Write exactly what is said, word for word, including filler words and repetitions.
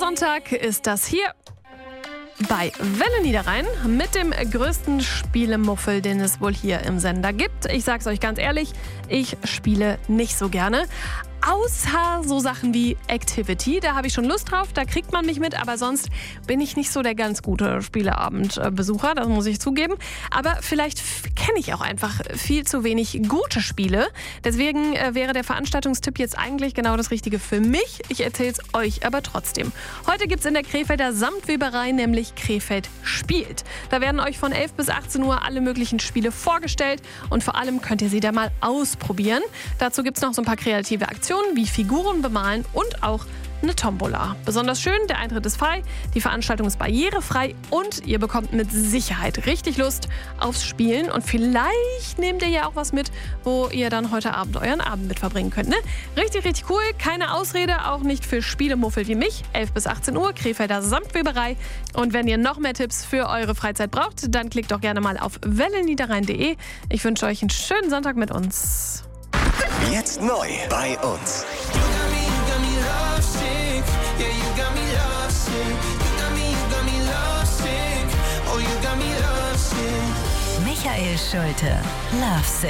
Sonntag ist das hier bei Welle Niederrhein mit dem größten Spielemuffel, den es wohl hier im Sender gibt. Ich sag's euch ganz ehrlich, ich spiele nicht so gerne. Außer so Sachen wie Activity, da habe ich schon Lust drauf, da kriegt man mich mit, aber sonst bin ich nicht so der ganz gute Spieleabendbesucher, das muss ich zugeben. Aber vielleicht kenne ich auch einfach viel zu wenig gute Spiele. Deswegen wäre der Veranstaltungstipp jetzt eigentlich genau das Richtige für mich. Ich erzähle es euch aber trotzdem. Heute gibt es in der Krefelder Samtweberei nämlich Krefeld spielt. Da werden euch von elf bis achtzehn Uhr alle möglichen Spiele vorgestellt und vor allem könnt ihr sie da mal ausprobieren. Dazu gibt es noch so ein paar kreative Aktionen wie Figuren bemalen und auch eine Tombola. Besonders schön, der Eintritt ist frei, die Veranstaltung ist barrierefrei und ihr bekommt mit Sicherheit richtig Lust aufs Spielen. Und vielleicht nehmt ihr ja auch was mit, wo ihr dann heute Abend euren Abend mit verbringen könnt. Ne? Richtig, richtig cool. Keine Ausrede, auch nicht für Spielemuffel wie mich. elf bis achtzehn Uhr, Krefelder Samtweberei. Und wenn ihr noch mehr Tipps für eure Freizeit braucht, dann klickt doch gerne mal auf welle niederrhein punkt de. Ich wünsche euch einen schönen Sonntag mit uns. Jetzt neu bei uns. Michael Schulte, Lovesick.